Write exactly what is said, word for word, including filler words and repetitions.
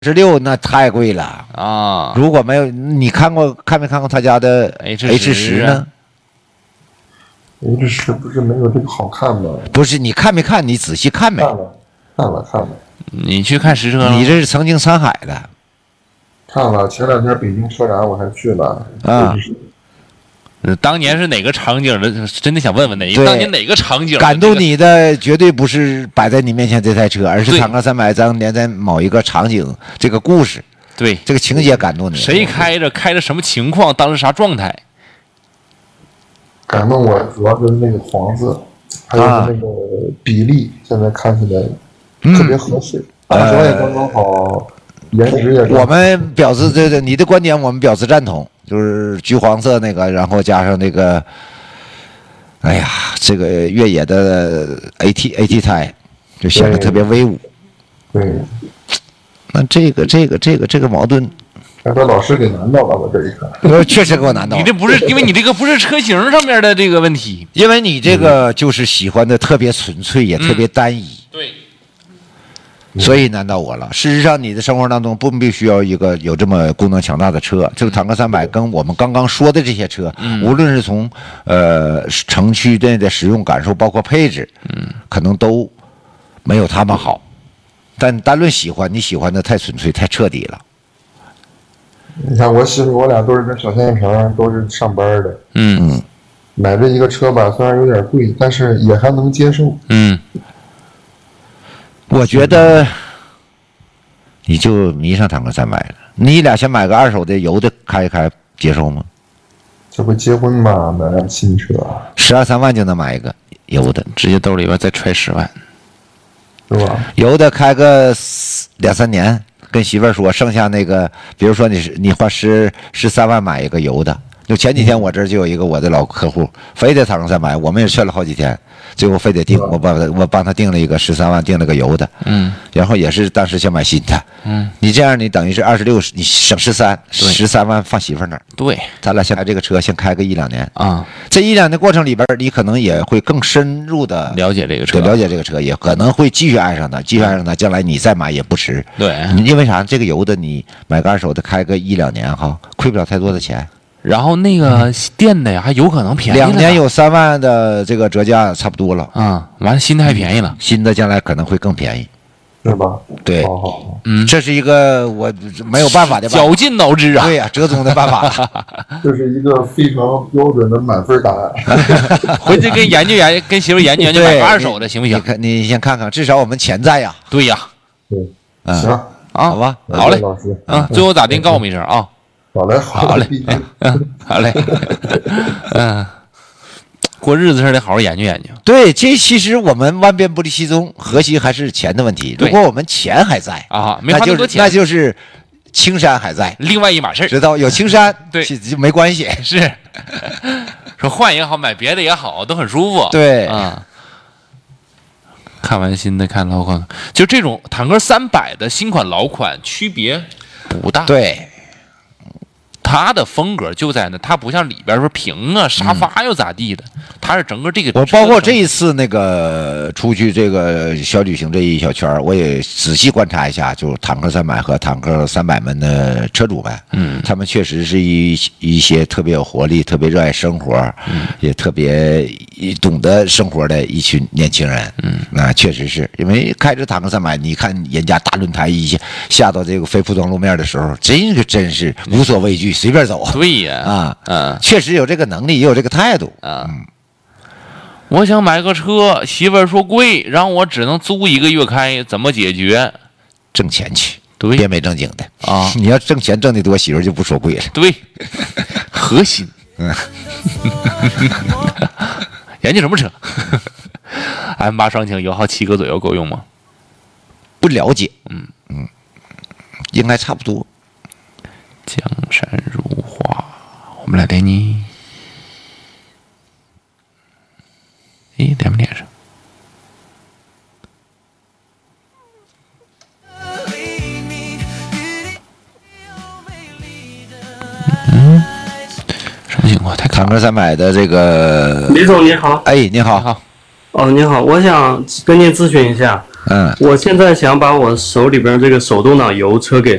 十六那太贵了啊！ 如果没有，你看过看没看过他家的 H 十呢 ？H 十不是没有这个好看吗？ 不是，你看没看？你仔细看没？ 看了，看了，看了。 你去看实车了？ 你这是曾经沧海的。 看了，前两天北京车展我还去了啊。 当年是哪个场景的？真的想问问哪？当年哪个场景感动你的绝对不是摆在你面前这台车，而是坦克三百当年在某一个场景这个故事， 对这个情节感动你。 谁开着？开着什么情况？当时啥状态？ 感动我主要就是那个黄色，还有那个比例，啊、现在看起来特别合适，大小也刚刚好，颜值也。 我们表示这个你的观点，我们表示赞同。就是橘黄色那个，然后加上那个，哎呀，这个越野的 A T A T 胎，就显得特别威武。 对。 那这个这个这个这个矛盾， 还把老师给难到了，我这一看。确实给我难到了。 你这不是因为你这个不是车型上面的这个问题， 因为你这个就是喜欢的特别纯粹，也特别单一。 嗯、对。 所以难到我了。事实上，你的生活当中不必须要一个有这么功能强大的车。这个坦克三百跟我们刚刚说的这些车， 嗯、 无论是从呃城区内的使用感受，包括配置， 嗯， 可能都没有他们好。但单论喜欢，你喜欢的太纯粹、太彻底了。 你看，我媳妇我俩都是跟小县城，都是上班的。 嗯嗯， 买这一个车吧，虽然有点贵，但是也还能接受。 嗯。 我觉得你就迷上坦克三百了。你俩先买个二手的油的开一开，接受吗？ 这不结婚吗？买辆新车， 十二三万就能买一个油的， 直接兜里边再揣十万， 是吧？ 油的开个两三年，跟媳妇儿说，剩下那个，比如说你是你花十十三万买一个油的。就前几天我这儿就有一个我的老客户，非得坦克三百，我们也劝了好几天。最后非得定，我帮他，我帮他定了一个十三万，定了个油的， 嗯， 然后也是当时想买新的， 嗯， 你这样你等于是二十六，你省十三，十三万放媳妇那儿， 对， 咱俩先开这个车，先开个一两年啊， 这一两年过程里边，你可能也会更深入的了解这个车， 了解这个车，也可能会继续爱上它，继续爱上它，将来你再买也不迟， 对， 因为啥？这个油的你买个二手的，开个一两年哈，亏不了太多的钱。 然后那个电的呀，还有可能便宜， 两年有三万的这个折价差不多了啊。完了，新的还便宜了， 新的将来可能会更便宜， 是吧？ 对， 好好， 嗯， 这是一个我没有办法的办法， 绞尽脑汁啊， 对呀、啊，折中的办法。 这是一个非常标准的满分答案。 回去跟研究研究，跟媳妇研究研究，买个二手的行不行？ 你看，你先看看，至少我们钱在呀。 对呀， 对， 嗯， 行啊， 好吧， 好嘞， 老师， 嗯，最后咋定？告我们一声啊。 好嘞， 好嘞，嗯，好嘞，嗯，过日子时得好好研究研究。 对，这其实我们万变不离其宗，核心还是钱的问题。如果我们钱还在啊，没花那么多钱， 那就是青山还在， 另外一码事。 知道有青山， 对， 就没关系。 是，说换也好，买别的也好，都很舒服。 对， 啊。看完新的，看老款，就这种坦克三百的新款老款区别不大。 对。 它的风格就在那，它不像里边说屏啊、沙发又咋地的，嗯、它是整个这个。 我包括这一次那个出去这个小旅行这一小圈，我也仔细观察一下，就是坦克三百和坦克三百们的车主们， 嗯， 他们确实是一一些特别有活力、特别热爱生活， 嗯， 也特别懂得生活的一群年轻人， 嗯， 那确实是因为开着坦克三百，你看人家大轮胎一下下到这个非铺装路面的时候，这个真是无所畏惧。随便走， 对呀， 啊， 嗯， 确实有这个能力，也有这个态度啊。嗯、我想买个车，媳妇儿说贵，让我只能租一个月开，怎么解决？ 挣钱去， 对， 别没正经的啊！ 你要挣钱挣得多，媳妇儿就不说贵了。 对，核心。嗯，研究什么车 ？M 八双擎油耗七个左右够用吗？ 不了解， 嗯嗯，应该差不多。 江山如画，我们来带你。诶，连没连上？嗯，什么情况？太坦克三百的这个李总你好， 哎，你好， 好。 哦，你好，我想跟您咨询一下， 嗯， 我现在想把我手里边这个手动挡油车给